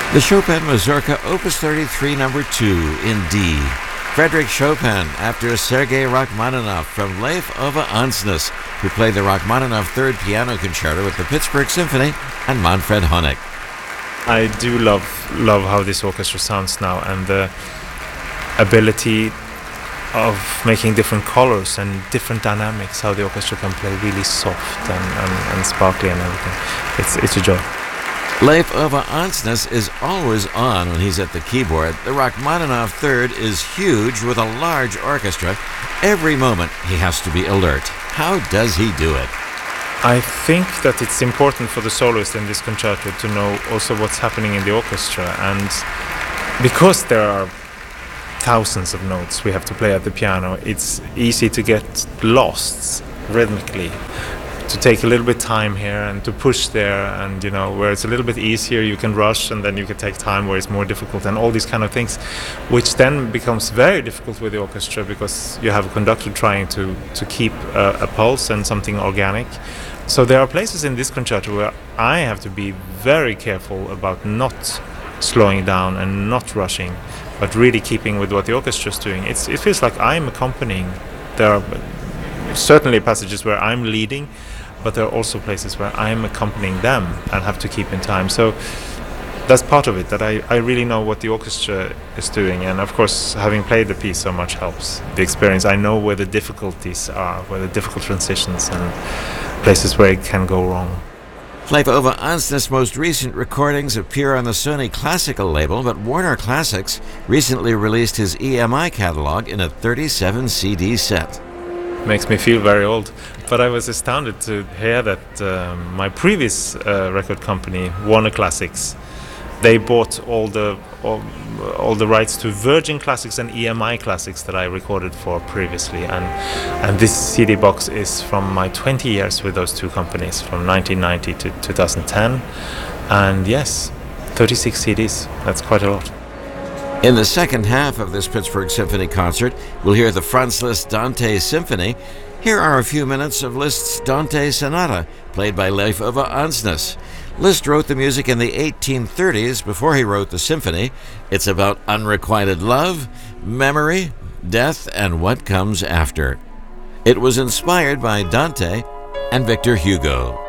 The Chopin Mazurka, Opus 33, number 2, in D. Frederick Chopin, after Sergei Rachmaninoff from Leif Ove Ansnes, who played the Rachmaninoff Third Piano Concerto with the Pittsburgh Symphony, and Manfred Honeck. I do love how this orchestra sounds now, and the ability of making different colors and different dynamics, how the orchestra can play really soft and sparkly and everything. It's a joy. Leif Ove Ansnes is always on when he's at the keyboard. The Rachmaninoff Third is huge with a large orchestra. Every moment he has to be alert. How does he do it? I think that it's important for the soloist in this concerto to know also what's happening in the orchestra, and because there are thousands of notes we have to play at the piano, it's easy to get lost rhythmically, to take a little bit time here and to push there, and where it's a little bit easier you can rush, and then you can take time where it's more difficult, and all these kind of things, which then becomes very difficult with the orchestra because you have a conductor trying to keep a pulse and something organic. So there are places in this concerto where I have to be very careful about not slowing down and not rushing, but really keeping with what the orchestra is doing. It feels like I'm accompanying. There are certainly passages where I'm leading, but there are also places where I'm accompanying them and have to keep in time. So that's part of it, that I really know what the orchestra is doing, and of course having played the piece so much helps the experience. I know where the difficulties are, where the difficult transitions and places where it can go wrong. Leif Ove Ansnes' most recent recordings appear on the Sony Classical label, but Warner Classics recently released his EMI catalog in a 37 CD set. Makes me feel very old, but I was astounded to hear that my previous record company, Warner Classics, they bought all the rights to Virgin Classics and EMI Classics that I recorded for previously, and this CD box is from my 20 years with those two companies, from 1990 to 2010, and yes, 36 CDs, that's quite a lot. In the second half of this Pittsburgh Symphony concert, we'll hear the Franz Liszt Dante Symphony. Here are a few minutes of Liszt's Dante Sonata, played by Leif Ove Ansnes. Liszt wrote the music in the 1830s before he wrote the symphony. It's about unrequited love, memory, death, and what comes after. It was inspired by Dante and Victor Hugo.